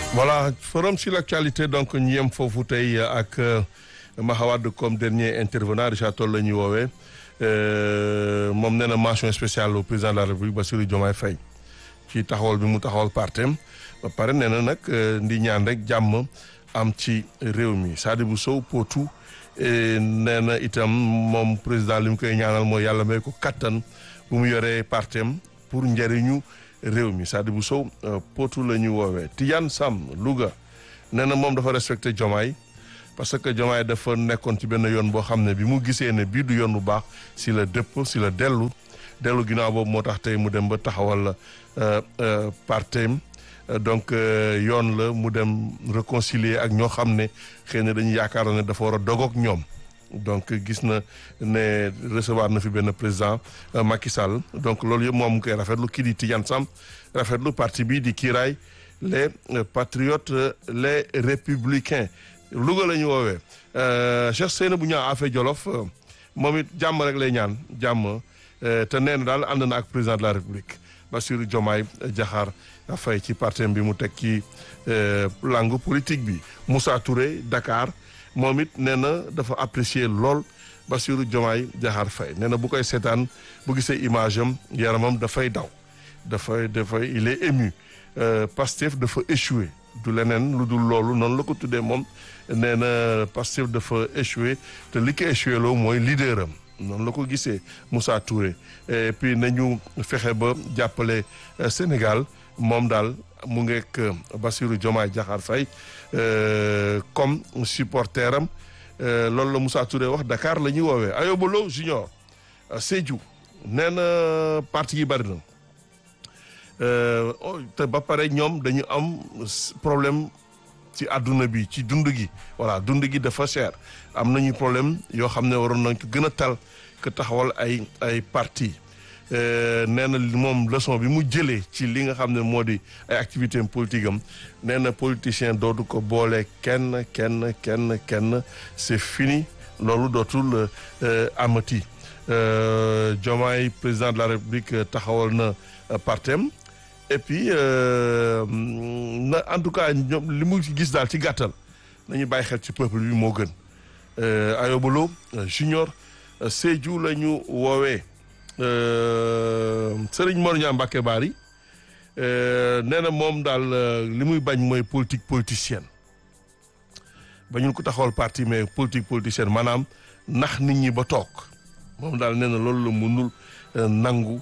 Voilà, forum sur l'actualité donc ñu yem foofu tey ak Mahawad comme dernier intervenant Richard Toll la ñuy woowee moom nee na mention spéciale au président de la République Bassirou Diomaye Faye ci taxawal bi mu taxawal partem ba pare nee na nag ndi ñaan rek jàmm am ci réew mi Sadibou Sow Potou nee na itam moom président li mu koy ñaanal mooy yàlla may ko kattan bu mu yoree partem pour njëriñu réew mi Sadibou Sow Potou la ñu woowee Tidiane Sam Louga nee na moom dafa respecté Diomaye parce que Diomaye dafa nekkoon ci benn yoon boo xam ne bi mu gisee ne bii du yoon bu baax si la dëpp si la dellu ginnaaw boobu moo tax tey mu dem ba taxawal partem donc yoon la mu dem réconcilier ak ñoo xam ne xëy na dañu yaakaar ne dafa war a dogoog ñoom donc gis na ne recevoir na fi benn président Macky Sall donc loolu yëpp moom mu koy rafetlu kii di Tidiane Sam rafetlu parti bi di kiiraay les patriotes les républicains Louga la ñu woowee Cheikh Seynabou Niang Affe Jolof moom it jàmm rek lay ñaan jàmm te nee na daal ànd na ak président de la République Bassirou Diomaye Diakhar Faye ci partem bi mu teg ci langue politique bi Moussa Touré Dakar moom it nee na dafa apprécier lool Bassirou Diomaye Diakhar Faye nee na bu koy seetaan bu gisee image am yaramam dafay daw dafay il est ému Pastef dafa échoué du leneen lu dul loolu noonu la ko tuddee moom nee na Pastef dafa échoué te li ko échoué loo mooy leader am noonu la ko gisee Moussa Touré et puis nañu fexe ba jàppale Sénégal moom daal mu ngeek Bassirou Diomaye Diakhar Faye comme supporter am loolu la Moussa Touré wax Dakar la ñuy woowee Ayobolo Junior Sédhiou nee na parti yi bari na te ba pare ñoom dañu am problème ci àdduna bi ci dund gi voilà dund gi dafa cher am nañu problème yoo xam ne waroon nañ ko gën a tal que taxawal ay parti nee na moom leçon bi mu jëlee ci li nga xam ne moo di ay activité politique am nee na politicien dootu ko boole kenn c'est fini loolu dootul amati Diomaye président de la République taxawal na partem et puis na en tout cas ñoom li mu gis daal ci gàttal nañu bàyyi xel ci peuple bi moo gën Ayobolo Junior Sédhiou la ñu woowee Serigne Mor Niang Mbacké Bari nee na moom daal li muy bañ mooy politique politicienne bañul ko taxawal parti mais politique politicienne maanaam nax nit ñi ba toog moom daal nee na loolu la mënul nangu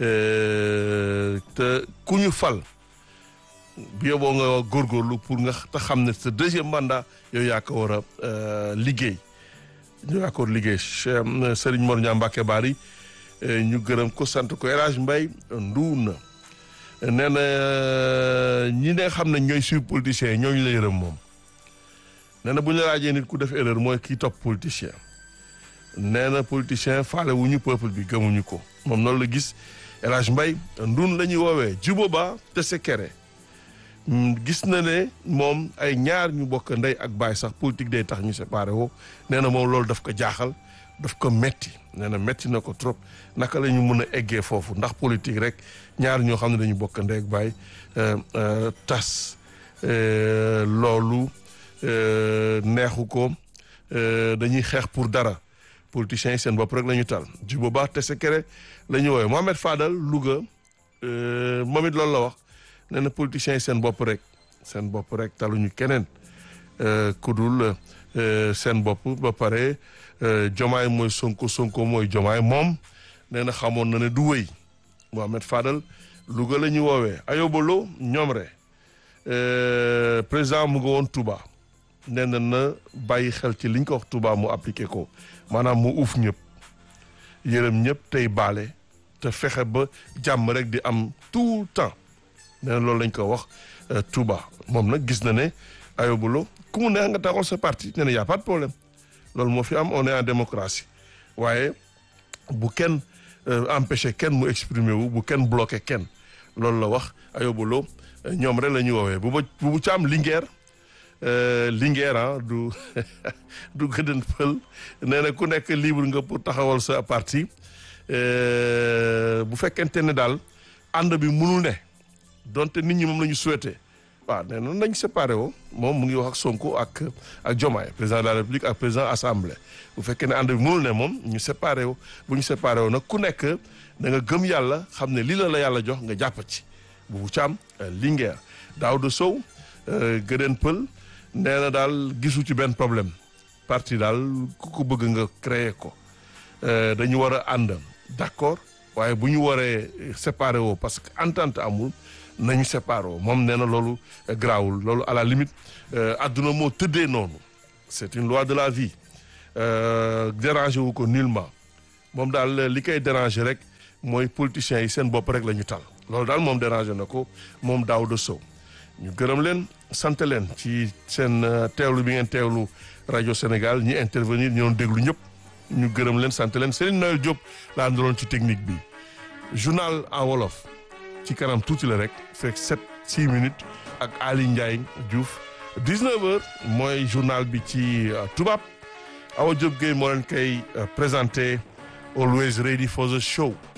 te ku ñu fal bi yóbboo nga góorgóorlu pour nga te xam ne sa deuxième mandat yow yaa ko war a liggéey Serigne Mor Niang Mbacké Bari ñu gërëm ko sant ko El Hadj Mbaye Ndouna nee na ñi ne xam ne ñooy suivre politiciens ñooñu la yërëm moom nee na bu ñu la laajee nit ku def erreur mooy kii topp politicien nee na politicien faale wu ñu peuple bi gëmuñu ko moom noonu la gis El Hadj Mbaye Ndouna la ñuy woowee Djiboba Tessékéré gis na ne moom ay ñaar ñu bokk ndey ak baay sax politique day tax ñu séparé woo nee na moom loolu daf ko jaaxal daf ko metti nee na metti na ko trop naka la ñu mën a eggee foofu ndax politique rek ñaar ñoo xam ne dañu bokk ndey ak baay tas loolu neexu ko dañuy xeex pour dara politiciens yi seen bopp rek la ñu tal Djiboba Tessékéré la ñu woowee Mohamed Fadal Louga moom it loolu la wax nee na politiciens yi seen bopp rek taluñu keneen ku dul seen bopp ba pare Diomaye mooy Sonko mooy Diomaye moom nee na xamoon na ne du wëy Mohamed Fadal Louga la ñu woowee Ayobolo ñoom re président mu nga woon Touba nee na bàyyi xel ci liñ ko wax Touba mu appliqué ko maanaam mu uuf ñëpp yërëm ñëpp tey baale te fexe ba jàmm rek di am tout le temps nee na loolu lañ ko wax Touba moom nag gis na ne Ayobolo ku mu neex nga taxawal sa parti nee na y a pas de problème loolu moo fi am on est en démocratie waaye bu kenn empêché kenn mu exprimer wu bu kenn bloqué kenn loolu la wax Ayobolo ñoom rek la ñu woowee bu caam Linguère Linguère du gëdën pël nee na ku nekk libre nga pour taxawal sa parti bu fekkente ne daal ànd bi mënul ne donte nit ñi moom la ñu souhaité waaw nee na nañ séparé woo moom mu ngi wax ak Sonko ak Diomaye président de la République ak président assemblée bu fekkee ne ànd bi mënul ne moom ñu séparé woo bu ñu séparé woo nag ku nekk da nga gëm yàlla xam ne lii la yàlla jox nga jàpp ci Boubou Thiam Linguère Daouda Sow Gëdën Pël nee na daal gisu ci benn problème parti daal ku ko bëgg nga créer ko dañu war a ànd d'accord waaye bu ñu waree séparé woo parce que entente amul nañu séparé woo moom nee na loolu garaawul loolu à la limite adduna moo tëddee noonu c'est une loi de la vie dérangé wu ko nullement moom daal li koy dérangé rek mooy politiciens yi seen bopp rek la ñu tal loolu daal moom dérangé na ko moom Daouda Sow ñu gërëm leen sant leen ci seen teewlu bi ngeen teewlu rajo Sénégal ñi intervenir ñu doon déglu ñëpp ñu gërëm leen sant leen Serigne Noël Diop laa andaloon ci technique bi journal en wolof ci kanam tuuti la rek fekk 6 minutes ak Ali Ndiaye Diouf 19h mooy journal bi ci tubaab Awa Diop Gueye moo leen koy présenté always ready for the show